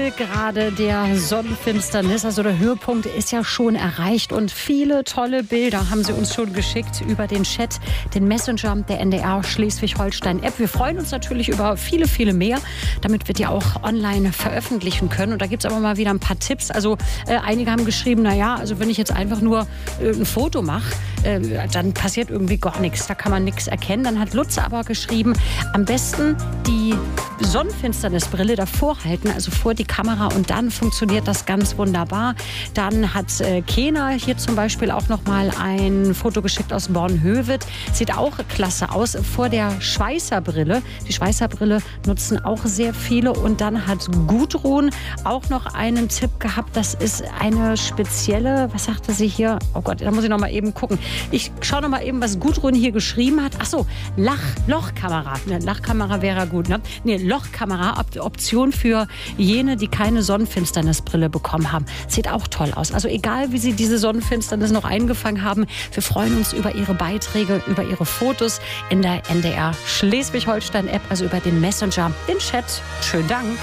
Zielgerade der Sonnenfinsternis, also der Höhepunkt ist ja schon erreicht und viele tolle Bilder haben Sie uns schon geschickt über den Chat, den Messenger der NDR Schleswig-Holstein-App. Wir freuen uns natürlich über viele, viele mehr, damit wir die auch online veröffentlichen können. Und da gibt es aber mal wieder ein paar Tipps. Also einige haben geschrieben, also wenn ich jetzt einfach nur ein Foto mache, dann passiert irgendwie gar nichts. Da kann man nichts erkennen. Dann hat Lutz aber geschrieben, am besten die Sonnenfinsternisbrille davor halten, also vor die Kamera, und dann funktioniert das ganz wunderbar. Dann hat Kena hier zum Beispiel auch noch mal ein Foto geschickt aus Bornhöved. Sieht auch klasse aus vor der Schweißerbrille. Die Schweißerbrille nutzen auch sehr viele. Und dann hat Gudrun auch noch einen Tipp gehabt. Das ist eine spezielle, was sagte sie hier? Oh Gott, da muss ich noch mal eben gucken. Ich schaue noch mal eben, was Gudrun hier geschrieben hat. Ach so, Lochkamera. Lachkamera wäre gut, ne? Nee, Lochkamera, Option für jene, die keine Sonnenfinsternisbrille bekommen haben. Sieht auch toll aus. Also egal, wie Sie diese Sonnenfinsternis noch eingefangen haben, wir freuen uns über Ihre Beiträge, über Ihre Fotos in der NDR Schleswig-Holstein-App, also über den Messenger, den Chat. Schönen Dank.